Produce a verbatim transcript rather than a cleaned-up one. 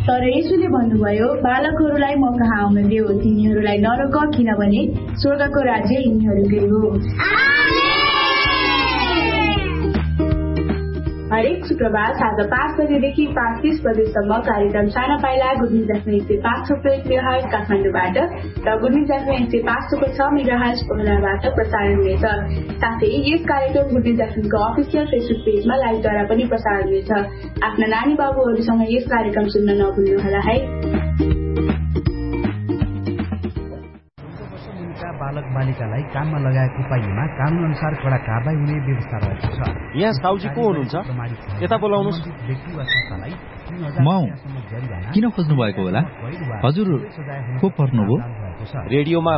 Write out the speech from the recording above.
तर येशूले भन्नुभयो, बालकहरूलाई म कहाँ आउन देऊ, तिनीहरूलाई नरोक, किनभने स्वर्गको राज्य यिनीहरूकै हो। हरेक शुक्रबार साँझ पाँच बजेदेखि पाँच तीस बजेसम्म कार्यक्रम साना पाइला गुड न्युज एफएम एक सय पाँच थोप्लो एक मेगाहर्ज काठमाडौँबाट र गुड न्युज एफएम एक सय पाँच थोप्लो छ मेगाहर्ज पोखराबाट प्रसारण हुनेछ। साथै यस कार्यक्रम गुड न्युज एफएमको अफिसियल फेसबुक पेजमा लाइभद्वारा पनि प्रसारण हुनेछ। आफ्ना नानी बाबुहरूसँग यस कार्यक्रम सुन्न नभुल्नुहोला है। बालक बालिकालाई काममा लगाएको पाइएमा कानून अनुसार कड़ा कारबाही हुने व्यवस्था रहेको छ। यहाँ साउजी को हुनुहुन्छ? यता बोलाउनुस्। म किन खोज्नु भएको होला? हजुर को पर्नुभयो? रेडियोमा